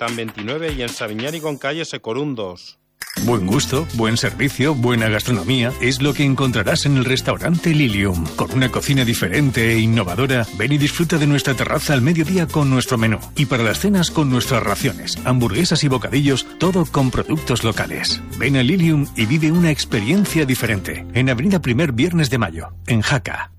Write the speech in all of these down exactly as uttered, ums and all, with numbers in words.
Stand veintinueve y en Sabiñánigo con calle Secorundos. Buen gusto, buen servicio, buena gastronomía es lo que encontrarás en el restaurante Lilium. Con una cocina diferente e innovadora, ven y disfruta de nuestra terraza al mediodía con nuestro menú. Y para las cenas con nuestras raciones, hamburguesas y bocadillos, todo con productos locales. Ven a Lilium y vive una experiencia diferente. En Avenida Primer Viernes de Mayo, en Jaca.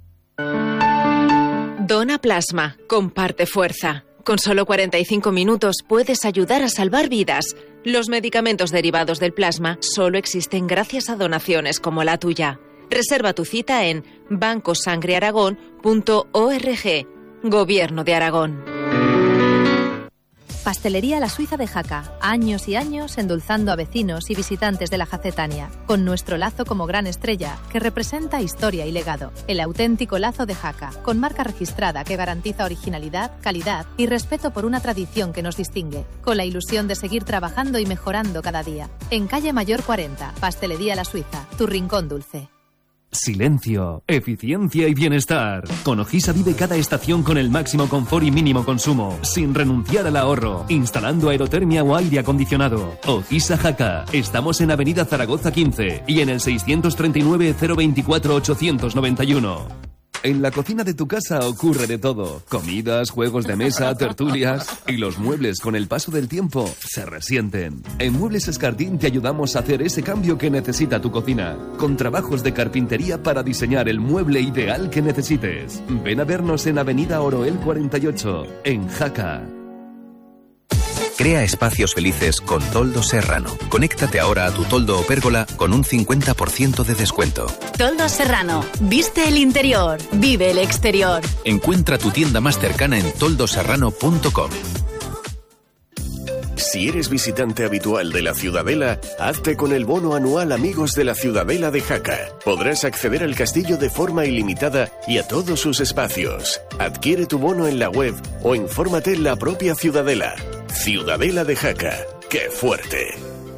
Dona plasma, comparte fuerza. Con solo cuarenta y cinco minutos puedes ayudar a salvar vidas. Los medicamentos derivados del plasma solo existen gracias a donaciones como la tuya. Reserva tu cita en banco sangre aragón punto org. Gobierno de Aragón. Pastelería La Suiza de Jaca. Años y años endulzando a vecinos y visitantes de la Jacetania, con nuestro lazo como gran estrella, que representa historia y legado. El auténtico lazo de Jaca, con marca registrada que garantiza originalidad, calidad y respeto por una tradición que nos distingue, con la ilusión de seguir trabajando y mejorando cada día. En calle Mayor cuarenta, Pastelería La Suiza, tu rincón dulce. Silencio, eficiencia y bienestar. Con Ojisa vive cada estación con el máximo confort y mínimo consumo, sin renunciar al ahorro, instalando aerotermia o aire acondicionado. Ojisa Jaca. Estamos en Avenida Zaragoza quince y en el seiscientos treinta y nueve, cero veinticuatro, ochocientos noventa y uno. En la cocina de tu casa ocurre de todo. Comidas, juegos de mesa, tertulias. Y los muebles con el paso del tiempo se resienten. En Muebles Escardín te ayudamos a hacer ese cambio que necesita tu cocina. Con trabajos de carpintería para diseñar el mueble ideal que necesites. Ven a vernos en Avenida Oroel cuarenta y ocho, en Jaca. Crea espacios felices con Toldo Serrano. Conéctate ahora a tu toldo o pérgola con un cincuenta por ciento de descuento. Toldo Serrano. Viste el interior. Vive el exterior. Encuentra tu tienda más cercana en toldo serrano punto com. Si eres visitante habitual de la Ciudadela, hazte con el bono anual Amigos de la Ciudadela de Jaca. Podrás acceder al castillo de forma ilimitada y a todos sus espacios. Adquiere tu bono en la web o infórmate en la propia Ciudadela. Ciudadela de Jaca. ¡Qué fuerte!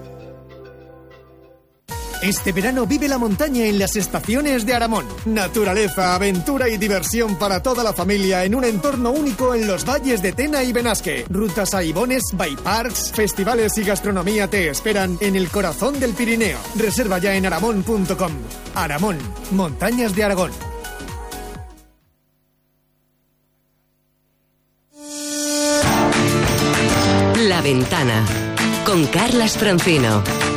Este verano vive la montaña en las estaciones de Aramón. Naturaleza, aventura y diversión para toda la familia en un entorno único en los valles de Tena y Benasque. Rutas a Ibones, bike parks, festivales y gastronomía te esperan en el corazón del Pirineo. Reserva ya en aramón punto com. Aramón, montañas de Aragón. La Ventana, con Carlas Francino.